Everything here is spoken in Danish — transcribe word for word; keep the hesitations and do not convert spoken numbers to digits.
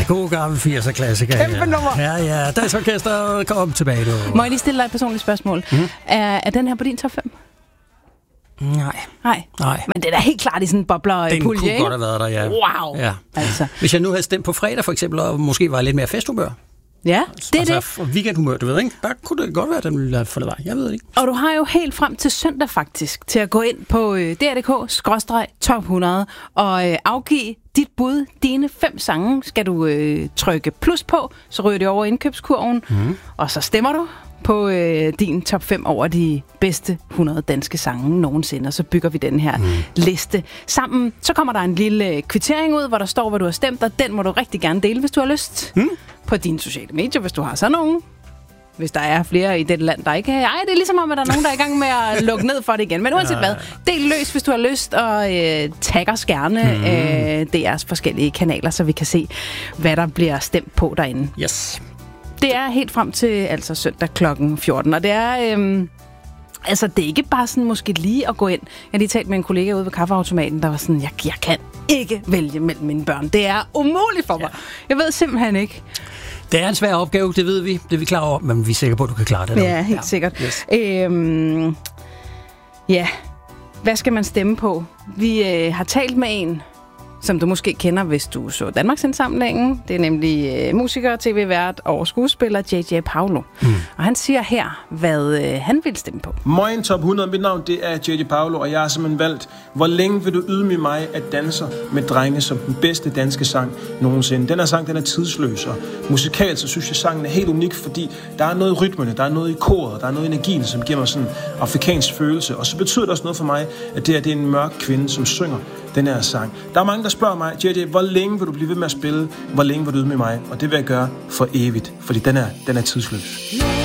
God gammel firser klassiker. Kæmpe nummer. Ja, ja. Dansorkestret kom tilbage nu. Må jeg lige stille dig et personligt spørgsmål? Mm. Er, er den her på din top fem? Nej. Nej. Nej. Men det er da helt klart i sådan en bobler Den pulje, kunne ikke? godt have været der, ja. Wow. Ja. Altså. Hvis jeg nu havde stemt på fredag for eksempel, og måske var lidt mere festhumør. Ja, det er altså, det. Weekendhumør, du ved, ikke? Der kunne det godt være, at den ville have fundet vej. Jeg ved det ikke. Og du har jo helt frem til søndag faktisk til at gå ind på øh, d r punktum d k skråstreg top hundrede og øh, afgive dit bud. Dine fem sange skal du øh, trykke plus på, så ryger det over indkøbskurven, mm. og så stemmer du på øh, din top fem over de bedste hundrede danske sange nogensinde, og så bygger vi den her mm. liste sammen. Så kommer der en lille kvittering ud, hvor der står, hvad du har stemt, og den må du rigtig gerne dele, hvis du har lyst. Mm. På dine sociale medier, hvis du har sådan nogen. Hvis der er flere i det land, der ikke... Ej, det er ligesom om, at der er nogen, der er i gang med at lukke ned for det igen. Men uanset hvad, del løs, hvis du har lyst, og øh, tag os gerne mm. øh, D R's forskellige kanaler, så vi kan se, hvad der bliver stemt på derinde. Yes. Det er helt frem til altså søndag klokken fjorten, og det er... Øh, altså, det er ikke bare sådan måske lige at gå ind. Jeg har lige talt med en kollega ude ved kaffeautomaten, der var sådan, jeg, jeg kan ikke vælge mellem mine børn. Det er umuligt for mig. Ja. Jeg ved simpelthen ikke. Det er en svær opgave, det ved vi. Det er vi klar over, men vi er sikre på, at du kan klare det. Ja, helt ja. sikkert. Yes. Øhm, ja, hvad skal man stemme på? Vi øh, har talt med en, som du måske kender, hvis du så Danmarksindsamlingen. Det er nemlig øh, musiker, tv-vært og skuespiller J J Paolo. Mm. Og han siger her, hvad øh, han vil stemme på. Moin Top hundrede, mit navn det er J J Paolo, og jeg har simpelthen valgt, hvor længe vil du ydmyge mig at danser med drenge som den bedste danske sang nogensinde. Den her sang, den er tidsløs, og musikalt, så synes jeg, sangen er helt unik, fordi der er noget i rytmerne, der er noget i koret, der er noget i energien, som giver mig sådan en afrikansk følelse. Og så betyder det også noget for mig, at det, her, det er en mørk kvinde, som synger den her sang. Der er mange, der spørger mig, J J, hvor længe vil du blive ved med at spille? Hvor længe vil du ydmyge mig? Og det vil jeg gøre for evigt, fordi den er, den er tidsløs.